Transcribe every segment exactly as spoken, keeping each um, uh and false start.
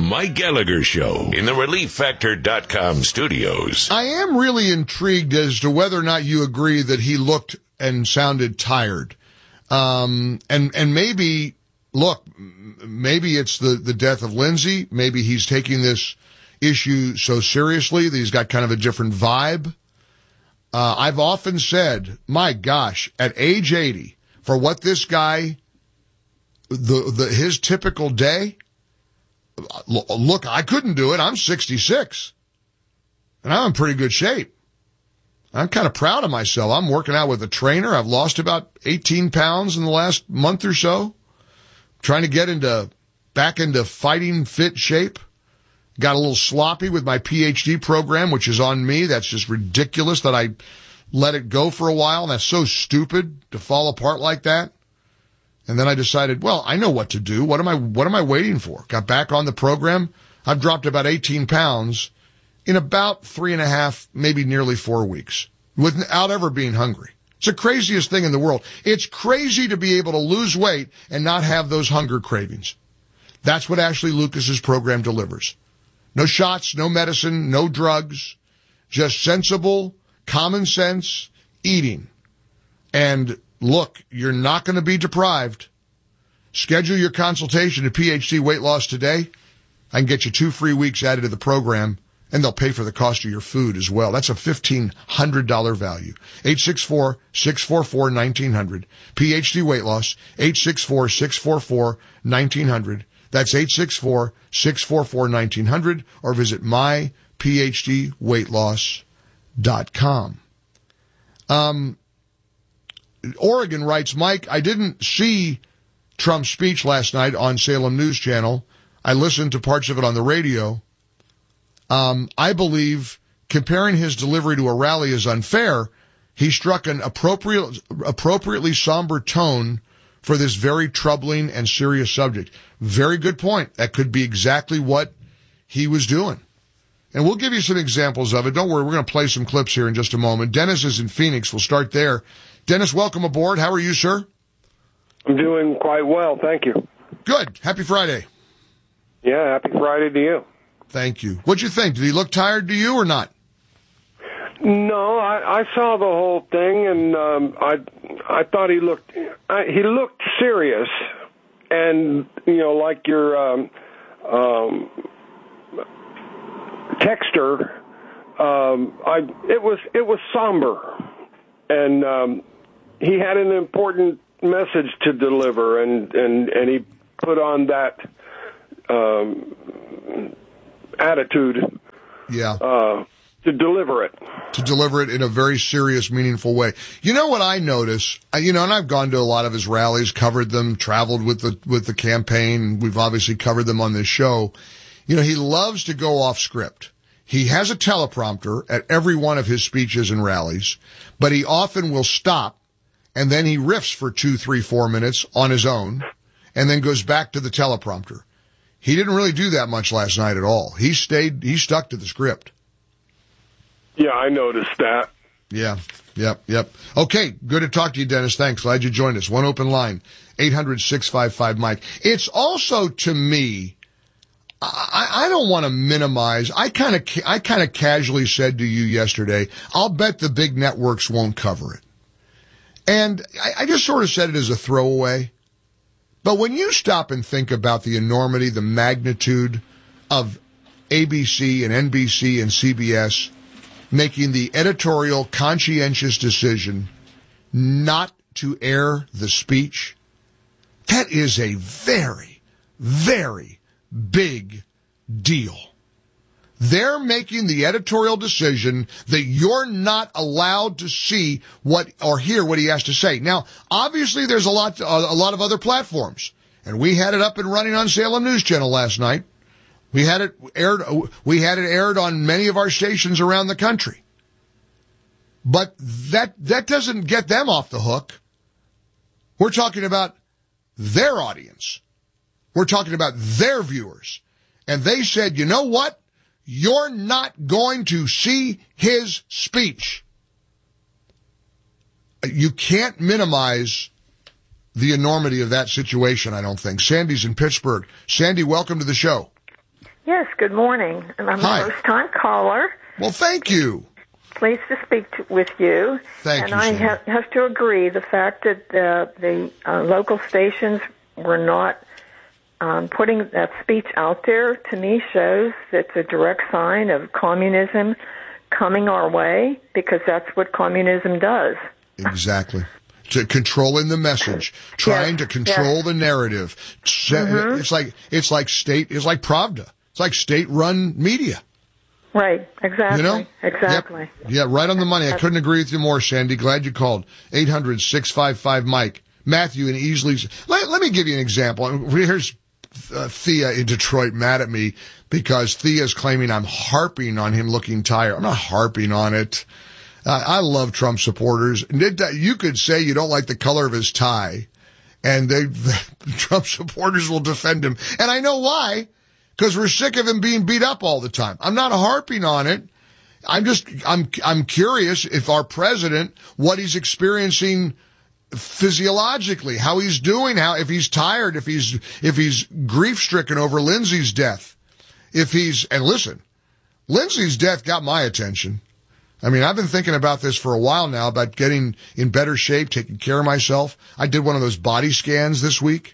Mike Gallagher Show in the Relief Factor dot com studios. I am really intrigued as to whether or not you agree that he looked and sounded tired. Um, and, and maybe, look, maybe it's the, the death of Lindsay. Maybe he's taking this issue so seriously that he's got kind of a different vibe. Uh, I've often said, my gosh, at age eighty, for what this guy, the, the, his typical day, look, I couldn't do it. I'm sixty-six and I'm in pretty good shape. I'm kind of proud of myself. I'm working out with a trainer. I've lost about eighteen pounds in the last month or so, trying to get into, back into fighting fit shape. Got a little sloppy with my P H D program, which is on me. That's just ridiculous that I let it go for a while. And that's so stupid to fall apart like that. And then I decided, well, I know what to do. What am I, what am I waiting for? Got back on the program. I've dropped about eighteen pounds in about three and a half, maybe nearly four weeks without ever being hungry. It's the craziest thing in the world. It's crazy to be able to lose weight and not have those hunger cravings. That's what Ashley Lucas's program delivers. No shots, no medicine, no drugs, just sensible, common sense eating. And look, you're not going to be deprived. Schedule your consultation at P H D Weight Loss today. I can get you two free weeks added to the program, and they'll pay for the cost of your food as well. That's a fifteen hundred dollars value. eight six four, six four four, one nine zero zero. P H D Weight Loss, eight six four, six four four, one nine zero zero. That's eight six four, six four four, one nine zero zero, or visit my P H D weight loss dot com. Um, Oregon writes, Mike, I didn't see Trump's speech last night on Salem News Channel. I listened to parts of it on the radio. Um, I believe comparing his delivery to a rally is unfair. He struck an appropriate, appropriately somber tone for this very troubling and serious subject. Very good point. That could be exactly what he was doing. And we'll give you some examples of it. Don't worry, we're going to play some clips here in just a moment. Dennis is in Phoenix. We'll start there. Dennis, welcome aboard. How are you, sir? I'm doing quite well, thank you. Good. Happy Friday. Yeah, happy Friday to you. Thank you. What'd you think? Did he look tired to you or not? No, I, I saw the whole thing, and um, I I thought he looked I, he looked serious, and you know, like your um, um, texter, um, I it was it was somber, and um, he had an important message to deliver, and and, and he put on that um, attitude. Yeah. Uh, To deliver it. To deliver it in a very serious, meaningful way. You know what I notice? You know, and I've gone to a lot of his rallies, covered them, traveled with the, with the campaign. We've obviously covered them on this show. You know, he loves to go off script. He has a teleprompter at every one of his speeches and rallies, but he often will stop and then he riffs for two, three, four minutes on his own and then goes back to the teleprompter. He didn't really do that much last night at all. He stayed, he stuck to the script. Yeah, I noticed that. Yeah, yep, yep. Okay, good to talk to you, Dennis. Thanks. Glad you joined us. One open line, eight hundred, six five five, Mike. It's also, to me, I, I don't want to minimize. I kind of, I kind of casually said to you yesterday, I'll bet the big networks won't cover it. And I, I just sort of said it as a throwaway. But when you stop and think about the enormity, the magnitude of A B C and N B C and C B S making the editorial conscientious decision not to air the speech, that is a very, very big deal. They're making the editorial decision that you're not allowed to see what or hear what he has to say. Now, obviously, there's a lot, a lot of other platforms, and we had it up and running on Salem News Channel last night. We had it aired, we had it aired on many of our stations around the country. But that, that doesn't get them off the hook. We're talking about their audience. We're talking about their viewers. And they said, you know what? You're not going to see his speech. You can't minimize the enormity of that situation, I don't think. Sandy's in Pittsburgh. Sandy, welcome to the show. Yes, good morning. And I'm Hi. a first-time caller. Well, thank you. Pleased to speak to, with you. Thank and you, I Sandy. ha- have to agree, the fact that the, the uh, local stations were not um, putting that speech out there, to me, shows that's a direct sign of communism coming our way, because that's what communism does. Exactly. To controlling the message, trying Yes, to control yes. the narrative. Se- Mhm. It's like it's like state. It's like Pravda. It's like state-run media. Right, exactly. You know? Exactly. Yep. Yeah, right on the money. I couldn't agree with you more, Sandy. Glad you called. eight hundred, six five five, Mike. Matthew in Easley. Let, let me give you an example. Here's uh, Thea in Detroit mad at me because Thea's claiming I'm harping on him looking tired. I'm not harping on it. Uh, I love Trump supporters. You could say you don't like the color of his tie, and they, the Trump supporters will defend him. And I know why, because we're sick of him being beat up all the time. I'm not harping on it. I'm just, I'm, I'm curious if our president, what he's experiencing physiologically, how he's doing, how, if he's tired, if he's, if he's grief-stricken over Lindsay's death, if he's, and listen, Lindsay's death got my attention. I mean, I've been thinking about this for a while now, about getting in better shape, taking care of myself. I did one of those body scans this week.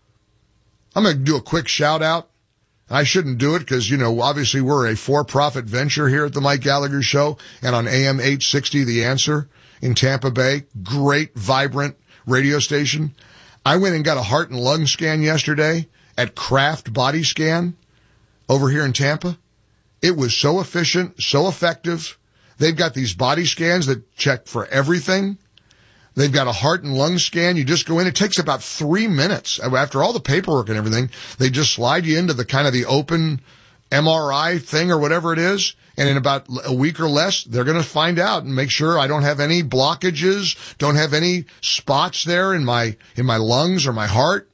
I'm going to do a quick shout out. I shouldn't do it because, you know, obviously we're a for-profit venture here at the Mike Gallagher Show and on A M eight sixty, The Answer in Tampa Bay. Great, vibrant radio station. I went and got a heart and lung scan yesterday at Kraft Body Scan over here in Tampa. It was so efficient, so effective. They've got these body scans that check for everything. They've got a heart and lung scan. You just go in. It takes about three minutes. After all the paperwork and everything, they just slide you into the kind of the open M R I thing or whatever it is. And in about a week or less, they're going to find out and make sure I don't have any blockages, don't have any spots there in my, in my lungs or my heart.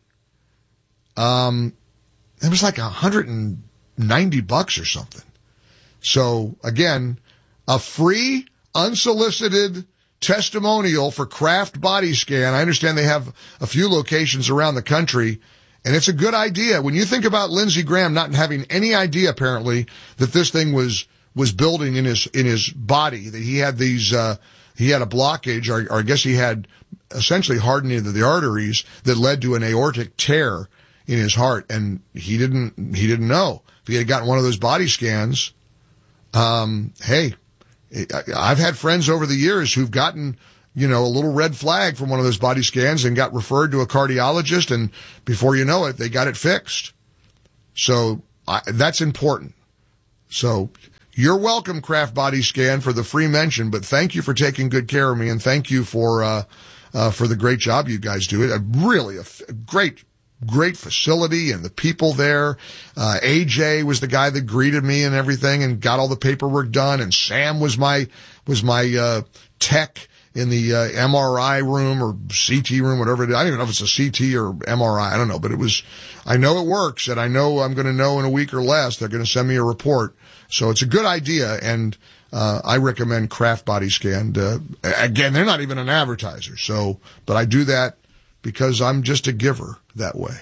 Um, it was like a hundred and ninety bucks or something. So again, a free, unsolicited testimonial for Kraft Body Scan. I understand they have a few locations around the country, and it's a good idea. When you think about Lindsey Graham not having any idea, apparently, that this thing was was building in his in his body, that he had these, uh, he had a blockage, or, or I guess he had essentially hardening of the arteries that led to an aortic tear in his heart, and he didn't he didn't know. If he had gotten one of those body scans, um, hey. I've had friends over the years who've gotten, you know, a little red flag from one of those body scans and got referred to a cardiologist, and before you know it, they got it fixed. So I, that's important. So you're welcome, Kraft Body Scan, for the free mention, but thank you for taking good care of me, and thank you for uh, uh for the great job you guys do. It really a, a great. Great facility and the people there. Uh, A J was the guy that greeted me and everything and got all the paperwork done. And Sam was my, was my, uh, tech in the, uh, M R I room or C T room, whatever it is. I don't even know if it's a C T or M R I. I don't know, but it was, I know it works, and I know I'm going to know in a week or less. They're going to send me a report. So it's a good idea. And, uh, I recommend Kraft Body Scan. Uh, again, they're not even an advertiser. So, but I do that because I'm just a giver that way.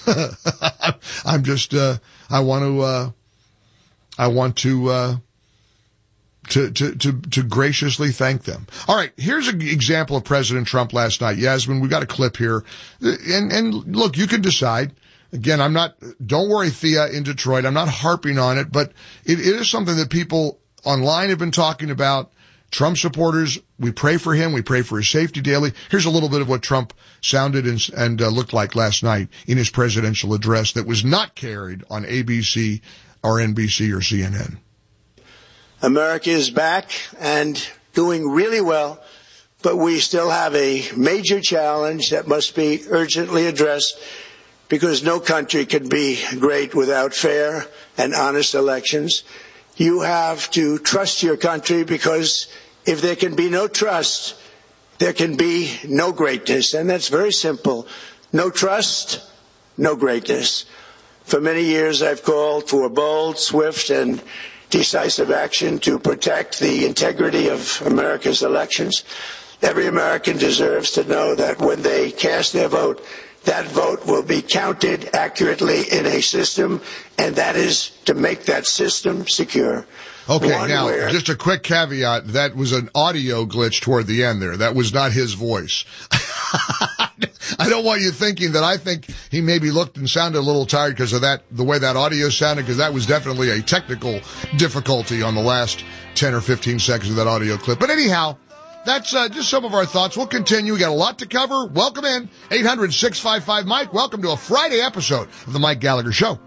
I'm just, uh, I want to, uh, I want to, uh, to, to, to, to graciously thank them. All right. Here's an example of President Trump last night. Yasmin, we got a clip here. And, and look, you can decide. Again, I'm not, don't worry, Thea in Detroit. I'm not harping on it, but it, it is something that people online have been talking about. Trump supporters, we pray for him. We pray for his safety daily. Here's a little bit of what Trump sounded and, and uh, looked like last night in his presidential address that was not carried on A B C or N B C or C N N. America is back and doing really well, but we still have a major challenge that must be urgently addressed, because no country can be great without fair and honest elections. You have to trust your country, because if there can be no trust, there can be no greatness. And that's very simple. No trust, no greatness. For many years, I've called for bold, swift, and decisive action to protect the integrity of America's elections. Every American deserves to know that when they cast their vote, that vote will be counted accurately in a system, and that is to make that system secure. Okay, One now, where- just a quick caveat. That was an audio glitch toward the end there. That was not his voice. I don't want you thinking that I think he maybe looked and sounded a little tired because of that, the way that audio sounded, because that was definitely a technical difficulty on the last ten or fifteen seconds of that audio clip. But anyhow, that's uh, just some of our thoughts. We'll continue. We got a lot to cover. Welcome in. eight hundred, six five five, Mike. Welcome to a Friday episode of the Mike Gallagher Show.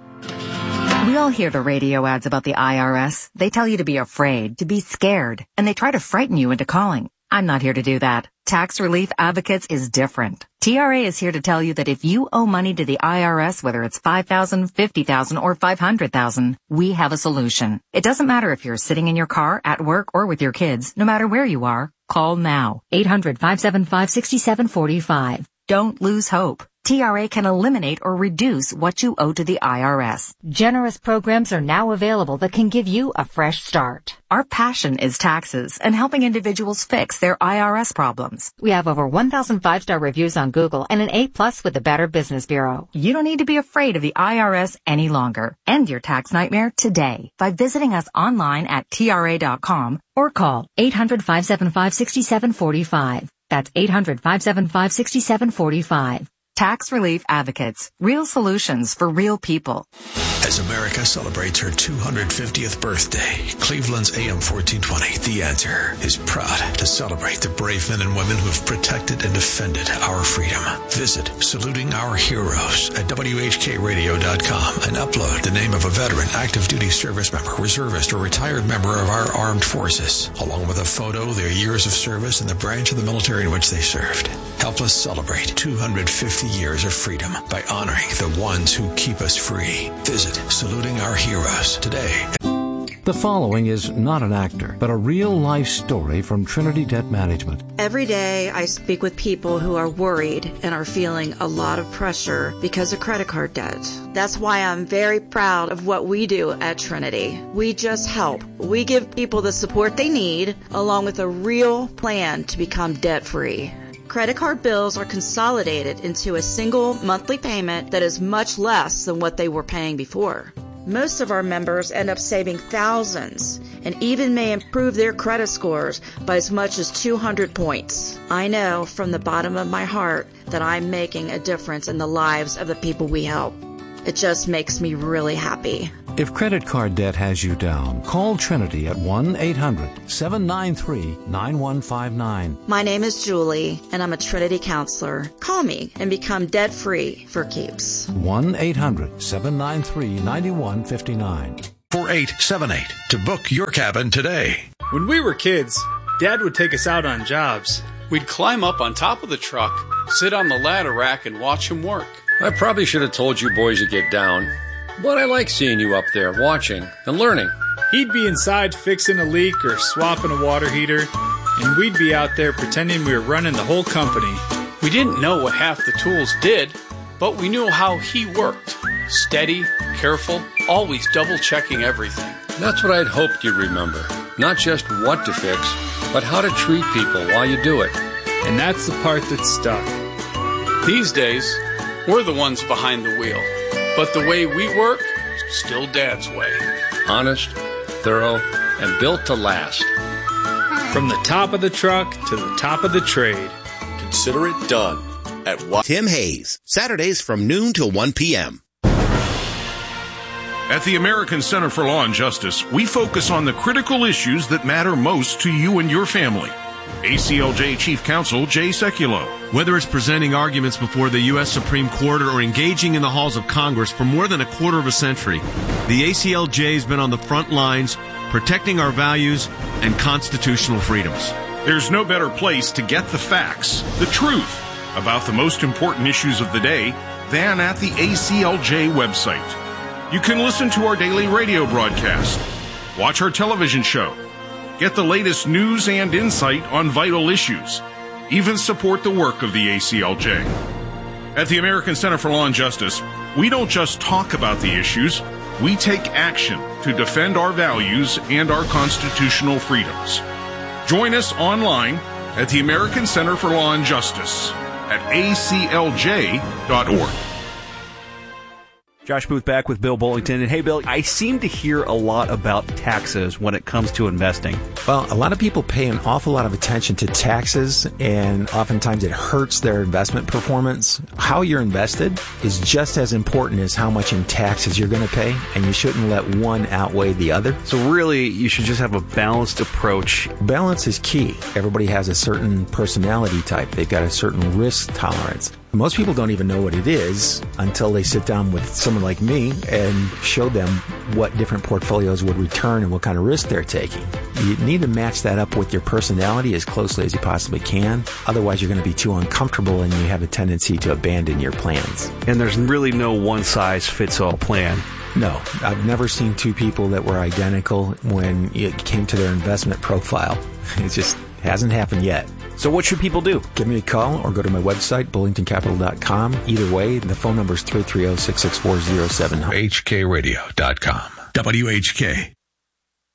We all hear the radio ads about the I R S. They tell you to be afraid, to be scared, and they try to frighten you into calling. I'm not here to do that. Tax Relief Advocates is different. T R A is here to tell you that if you owe money to the I R S, whether it's five thousand dollars, fifty thousand dollars, or five hundred thousand dollars, we have a solution. It doesn't matter if you're sitting in your car, at work, or with your kids. No matter where you are, call now. eight hundred, five seven five, six seven four five. Don't lose hope. T R A can eliminate or reduce what you owe to the I R S. Generous programs are now available that can give you a fresh start. Our passion is taxes and helping individuals fix their I R S problems. We have over one thousand five-star reviews on Google and an A plus with the Better Business Bureau. You don't need to be afraid of the I R S any longer. End your tax nightmare today by visiting us online at T R A dot com or call eight hundred, five seven five, six seven four five. That's eight hundred, five seven five, six seven four five. Tax Relief Advocates. Real solutions for real people. As America celebrates her two hundred fiftieth birthday, Cleveland's A M fourteen twenty, The Answer, is proud to celebrate the brave men and women who have protected and defended our freedom. Visit Saluting Our Heroes at W H K radio dot com and upload the name of a veteran, active duty service member, reservist, or retired member of our armed forces, along with a photo, their years of service, and the branch of the military in which they served. Help us celebrate two hundred fifty years of freedom by honoring the ones who keep us free. Visit Saluting Our Heroes today. The following is not an actor, but a real-life story from Trinity Debt Management. Every day I speak with people who are worried and are feeling a lot of pressure because of credit card debt. That's why I'm very proud of what we do at Trinity. We just help. We give people the support they need, along with a real plan to become debt-free. Credit card bills are consolidated into a single monthly payment that is much less than what they were paying before. Most of our members end up saving thousands and even may improve their credit scores by as much as two hundred points. I know from the bottom of my heart that I'm making a difference in the lives of the people we help. It just makes me really happy. If credit card debt has you down, call Trinity at one eight hundred, seven nine three, nine one five nine. My name is Julie, and I'm a Trinity counselor. Call me and become debt-free for keeps. one eight hundred, seven nine three, nine one five nine. four eight seven eight to book your cabin today. When we were kids, Dad would take us out on jobs. We'd climb up on top of the truck, sit on the ladder rack, and watch him work. I probably should have told you boys to get down, but I like seeing you up there watching and learning. He'd be inside fixing a leak or swapping a water heater, and we'd be out there pretending we were running the whole company. We didn't know what half the tools did, but we knew how he worked. Steady, careful, always double-checking everything. That's what I'd hoped you'd remember. Not just what to fix, but how to treat people while you do it. And that's the part that stuck. These days, we're the ones behind the wheel. But the way we work, still Dad's way. Honest, thorough, and built to last. From the top of the truck to the top of the trade. Consider it done at what? Tim Hayes, Saturdays from noon till one p.m. At the American Center for Law and Justice, we focus on the critical issues that matter most to you and your family. A C L J Chief Counsel Jay Sekulow. Whether it's presenting arguments before the U S Supreme Court or engaging in the halls of Congress for more than a quarter of a century, the A C L J has been on the front lines protecting our values and constitutional freedoms. There's no better place to get the facts, the truth, about the most important issues of the day than at the A C L J website. You can listen to our daily radio broadcast, watch our television show, get the latest news and insight on vital issues, even support the work of the A C L J. At the American Center for Law and Justice, we don't just talk about the issues, we take action to defend our values and our constitutional freedoms. Join us online at the American Center for Law and Justice at a c l j dot org. Josh Booth back with Bill Bullington. And hey, Bill, I seem to hear a lot about taxes when it comes to investing. Well, a lot of people pay an awful lot of attention to taxes, and oftentimes it hurts their investment performance. How you're invested is just as important as how much in taxes you're going to pay, and you shouldn't let one outweigh the other. So really, you should just have a balanced approach. Balance is key. Everybody has a certain personality type. They've got a certain risk tolerance. Most people don't even know what it is until they sit down with someone like me and show them what different portfolios would return and what kind of risk they're taking. You need to match that up with your personality as closely as you possibly can. Otherwise, you're going to be too uncomfortable and you have a tendency to abandon your plans. And there's really no one-size-fits-all plan. No, I've never seen two people that were identical when it came to their investment profile. It just hasn't happened yet. So what should people do? Give me a call or go to my website, bullington capital dot com. Either way, the phone number is three three zero, six six four, zero seven zero zero. H K radio dot com. W H K.